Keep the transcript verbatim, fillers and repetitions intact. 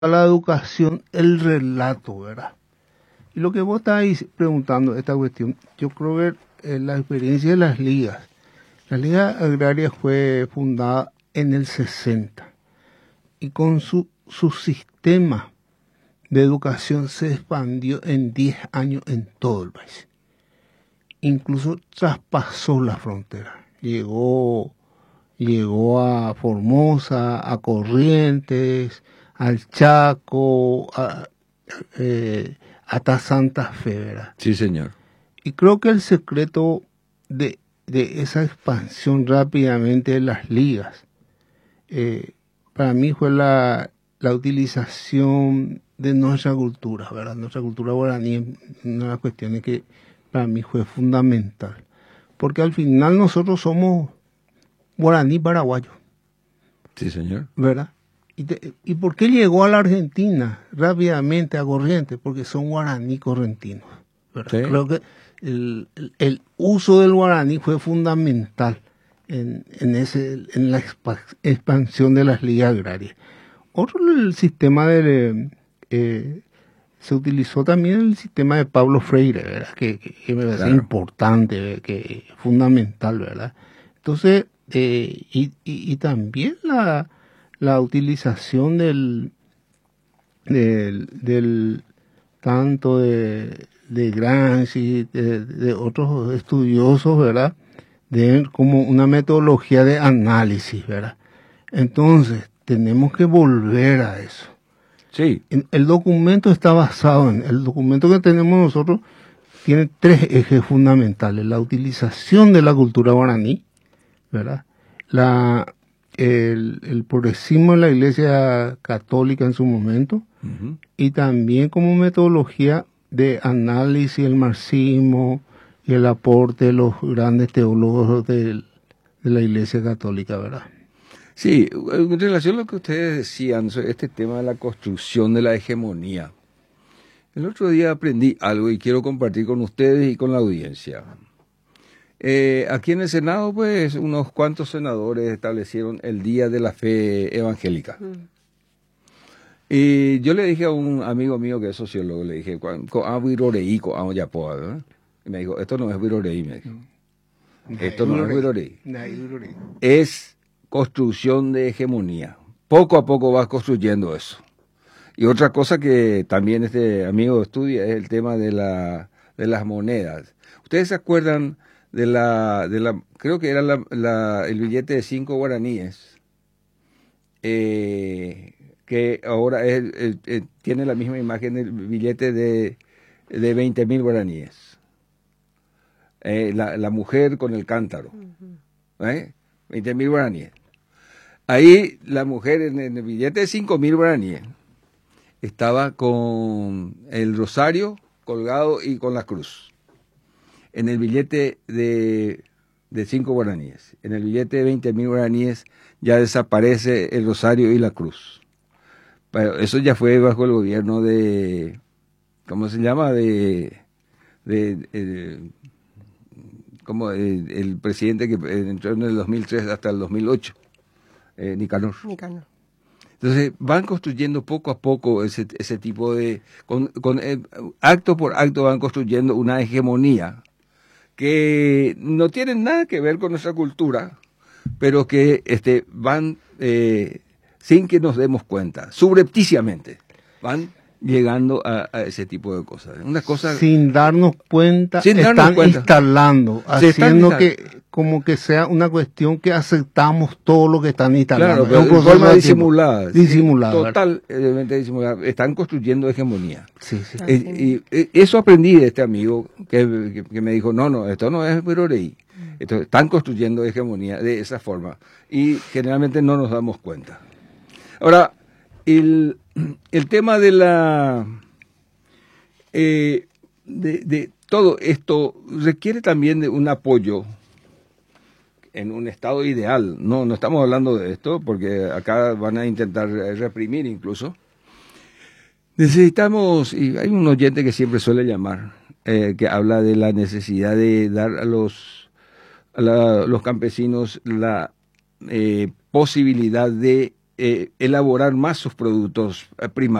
a la educación el relato, ¿verdad? Y lo que vos estáis preguntando, esta cuestión, yo creo que eh, la experiencia de las ligas, la Liga Agraria fue fundada en el sesenta y con su, su sistema de educación se expandió en diez años en todo el país. Incluso traspasó la frontera, llegó, llegó a Formosa, a Corrientes, al Chaco, a, eh, hasta Santa Fe, ¿verdad? Sí, señor. Y creo que el secreto de, de esa expansión rápidamente de las ligas, eh, para mí fue la, la utilización de nuestra cultura, ¿verdad? Nuestra cultura guaraní es una de las cuestiones que para mí fue fundamental. Porque al final nosotros somos guaraní paraguayos. Sí, señor. ¿Verdad? ¿Y, te, ¿Y por qué llegó a la Argentina rápidamente a Corrientes? Porque son guaraní correntinos. ¿Verdad? Sí. Creo que el, el, el uso del guaraní fue fundamental en, en, ese, en la expa, expansión de las ligas agrarias. Otro, el sistema de... Eh, se utilizó también el sistema de Pablo Freire, ¿verdad? Que, que, que me parece claro. importante, que fundamental, ¿verdad? Entonces, eh, y, y, y también la... la utilización del, del, del tanto de, de Gramsci, de, de otros estudiosos, ¿verdad? De como una metodología de análisis, ¿verdad? Entonces, tenemos que volver a eso. Sí. El documento está basado en, el documento que tenemos nosotros tiene tres ejes fundamentales: la utilización de la cultura guaraní, ¿verdad? La El, el progresismo en la Iglesia Católica en su momento, uh-huh. y también como metodología de análisis el marxismo y el aporte de los grandes teólogos de, de la Iglesia Católica, ¿verdad? Sí, en relación a lo que ustedes decían, este tema de la construcción de la hegemonía. El otro día aprendí algo y quiero compartir con ustedes y con la audiencia. Eh, aquí en el Senado, pues, unos cuantos senadores establecieron el Día de la Fe Evangélica. Mm. Y yo le dije a un amigo mío que es sociólogo, le dije, y me dijo, esto no es viroreí, me dijo. No. Esto no, no es viroreí. No, es construcción de hegemonía. Poco a poco vas construyendo eso. Y otra cosa que también este amigo estudia es el tema de, la, de las monedas. ¿Ustedes se acuerdan de la, de la creo que era la, la, el billete de cinco guaraníes, eh, que ahora es, es, es, tiene la misma imagen del billete de, de veinte mil guaraníes? Eh, la, la mujer con el cántaro, ¿eh? veinte mil guaraníes. Ahí la mujer en, en el billete de cinco mil guaraníes estaba con el rosario colgado y con la cruz. En el billete de, de cinco guaraníes. En el billete de veinte mil guaraníes ya desaparece el rosario y la cruz. Pero eso ya fue bajo el gobierno de, ¿cómo se llama? De, de, de como el, el presidente que entró en el dos mil tres hasta el dos mil ocho, eh, Nicanor. Nicanor. Entonces van construyendo poco a poco ese, ese tipo de, con, con eh, acto por acto van construyendo una hegemonía que no tienen nada que ver con nuestra cultura, pero que este, van, eh, sin que nos demos cuenta, subrepticiamente, van llegando a, a ese tipo de cosas. Una cosa sin darnos cuenta, sin darnos están cuenta. instalando, Se haciendo están que como que sea una cuestión que aceptamos todo lo que están instalando. Claro, pero de forma disimulada. Disimulada. Totalmente disimulada. Están construyendo hegemonía. Sí, sí. Eh, y, y eso aprendí de este amigo que, que, que me dijo, no, no, esto no es viroreí. Entonces, están construyendo hegemonía de esa forma. Y generalmente no nos damos cuenta. Ahora, el, el tema de la... Eh, de, de todo esto requiere también de un apoyo en un estado ideal. No, no estamos hablando de esto porque acá van a intentar reprimir incluso. Necesitamos, y hay un oyente que siempre suele llamar, eh, que habla de la necesidad de dar a los, a la, los campesinos la eh, posibilidad de eh, elaborar más sus productos primarios.